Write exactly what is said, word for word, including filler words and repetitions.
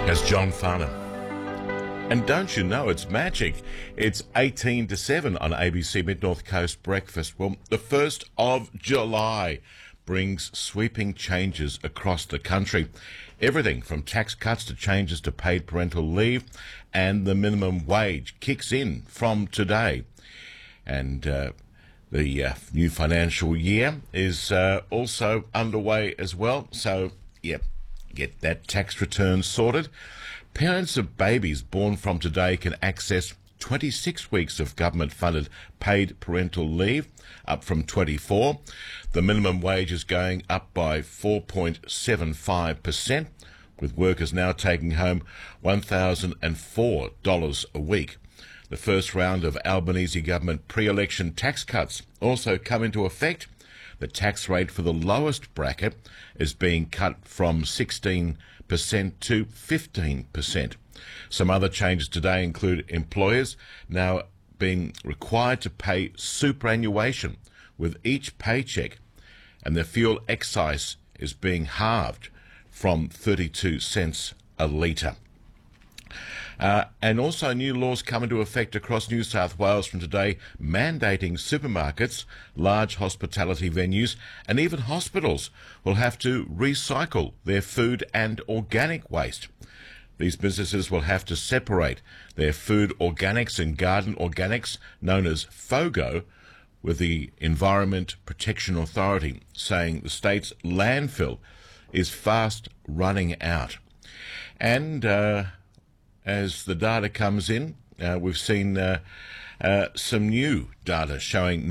As John Farnham. And don't you know it's magic? It's eighteen to seven on A B C Mid-North Coast Breakfast. Well, the first of July brings sweeping changes across the country. Everything from tax cuts to changes to paid parental leave, and the minimum wage kicks in from today. And uh, the uh, new financial year is uh, also underway as well. So, yep, get that tax return sorted. Parents of babies born from today can access twenty-six weeks of government-funded paid parental leave, up from twenty-four. The minimum wage is going up by four point seven five percent, with workers now taking home one thousand four dollars a week. The first round of Albanese government pre-election tax cuts also come into effect. The tax rate for the lowest bracket is being cut from sixteen percent to fifteen percent. Some other changes today include employers now being required to pay superannuation with each paycheck, and the fuel excise is being halved from thirty-two cents a litre. Uh, and also new laws come into effect across New South Wales from today, mandating supermarkets, large hospitality venues and even hospitals will have to recycle their food and organic waste. These businesses will have to separate their food organics and garden organics, known as FOGO, with the Environment Protection Authority, saying the state's landfill is fast running out. And uh, as the data comes in, uh, we've seen uh, uh, some new data showing